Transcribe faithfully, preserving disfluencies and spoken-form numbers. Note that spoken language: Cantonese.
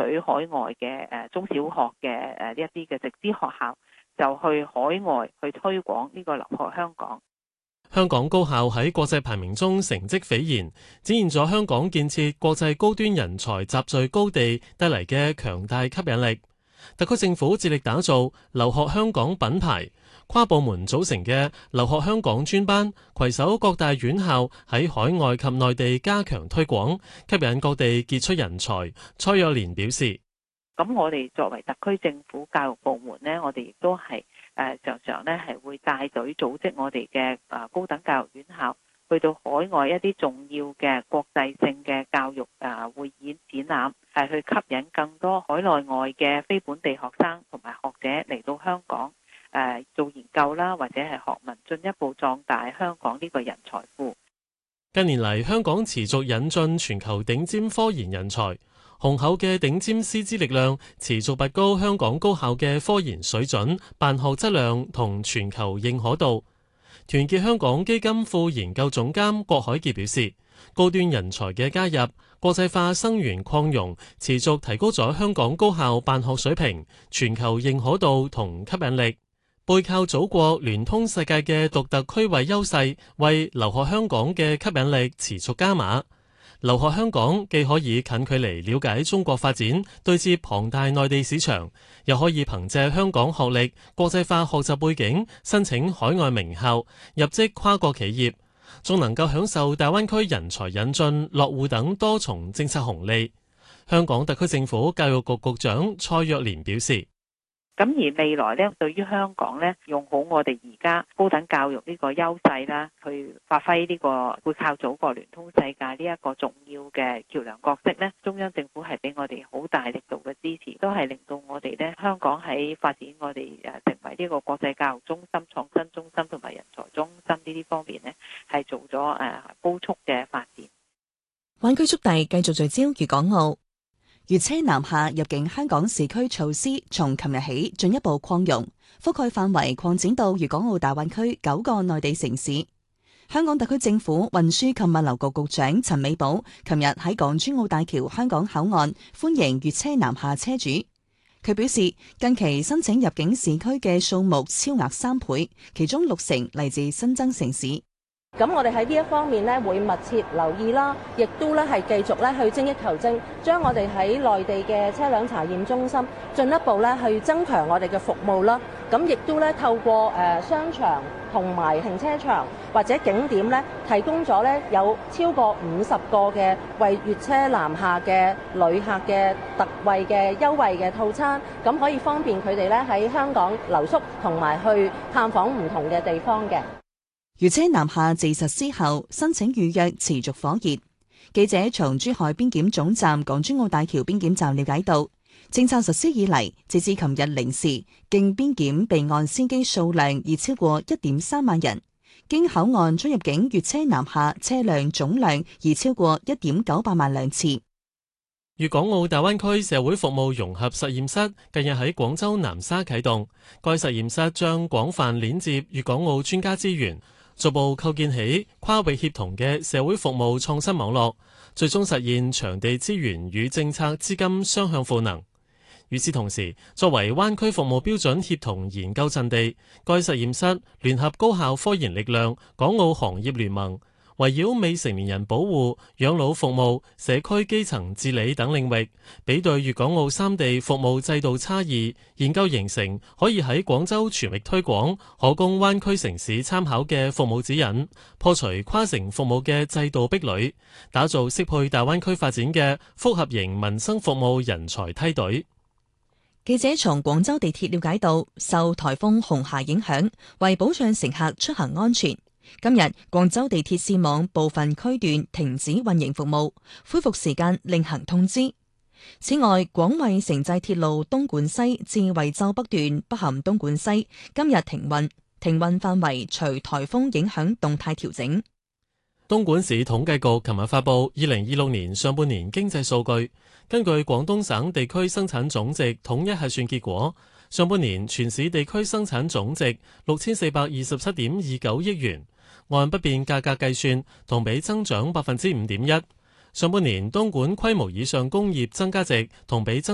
取海外嘅誒中小學嘅誒呢一啲嘅直資學校，就去海外去推廣呢個留學香港。 香港高校喺國際排名中成績斐然，展現咗香港建設國際高端人才集聚高地帶嚟嘅強大吸引力。特區政府致力打造留學香港品牌，跨部門組成嘅留學香港專班，攜手各大院校喺海外及內地加強推廣，吸引各地傑出人才。蔡若蓮表示： 咁我哋作為特區政府教育部門呢，我哋亦都係誒常常呢係會帶隊組織我哋嘅誒高等教育院校去到海外一啲重要嘅國際性嘅教育誒會議展覽，係去吸引更多海內外嘅非本地學生同埋學者嚟到香港誒做研究啦，或者係學問，進一步壯大香港呢個人才庫。 近年嚟，香港持續引進全球頂尖科研人才。雄厚嘅頂尖師資力量持續拔高香港高校嘅科研水準、辦學質量同全球認可度。團結香港基金副研究總監郭海傑表示，高端人才嘅加入、國際化生源擴容，持續提高咗香港高校辦學水平、全球認可度同吸引力。背靠祖國、聯通世界嘅獨特區位優勢，為留學香港嘅吸引力持續加碼。留學香港既可以近距離了解中國發展，對接龐大內地市場，又可以憑借香港學歷、國際化學習背景，申請海外名校，入職跨國企業，仲能夠享受大灣區人才引進、落戶等多重政策紅利。香港特區政府教育局局長蔡若蓮表示： 咁而未來咧，對於香港咧，用好我哋而家高等教育呢個優勢啦，去發揮呢個背靠祖國聯通世界呢一個重要嘅橋梁角色咧，中央政府係俾我哋好大力度嘅支持，都係令到我哋咧香港喺發展我哋誒成為呢個國際教育中心、創新中心同埋人才中心呢啲方面咧，係做咗誒高速嘅發展。 灣區速遞繼續聚焦粵港澳。粵車南下入境香港市區措施從琴日起進一步擴容，覆蓋範圍擴展到粵港澳大灣區九個內地城市。香港特區政府運輸及物流局局長陳美寶琴日喺港珠澳大橋香港口岸歡迎粵車南下車主。佢表示，近期申請入境市區嘅數目超額三倍，其中六成嚟自新增城市。 咁我哋喺呢一方面咧，會密切留意啦，亦都咧係繼續咧去精益求精，將我哋喺內地嘅車輛查驗中心進一步咧去增強我哋嘅服務啦。咁亦都咧透過誒商場同埋停車場或者景點咧，提供咗咧有超過五十個嘅為粵車南下嘅旅客嘅特惠嘅優惠嘅套餐，咁可以方便佢哋咧喺香港留宿同埋去探訪唔同嘅地方嘅。 粵車南下自實施後，申請預約持續火熱。記者從珠海邊檢總站港珠澳大橋邊檢站了解到，政策實施以嚟，截至琴日零時，經邊檢備案司機數量已超過一點三萬人，經口岸出入境粵車南下車輛總量已超過一點九八萬輛次。 粵港澳大灣區社會服務融合實驗室近日喺廣州南沙啟動，該實驗室將廣泛鏈接粵港澳專家資源，逐步構建起跨域協同嘅社會服務創新網絡，最終實現場地資源與政策資金雙向賦能。與此同時，作為灣區服務標準協同研究陣地，該實驗室聯合高校科研力量、港澳行業聯盟，圍繞未成年人保護、養老服務、社區基層治理等領域，比對粵港澳三地服務制度差異，研究形成可以喺廣州全域推廣、可供灣區城市參考嘅服務指引，破除跨城服務嘅制度壁壘，打造適配大灣區發展嘅複合型民生服務人才梯隊。 記者從廣州地鐵了解到，受颱風紅霞影響，為保障乘客出行安全，今日廣州地鐵線網部分區段停止運營服務，恢復時間另行通知。此外，廣惠城際鐵路東莞西至惠州北段北含東莞西今日停運，停運範圍隨颱風影響動態調整。 東莞市統計局琴日發布二零二六年上半年經濟數據，根據廣東省地區生產總值統一核算結果，上半年全市地區生產總值六千四百二十七點二九億元，按不變價格計算，同比增長百分之五點一。上半年東莞規模以上工業增加值同比增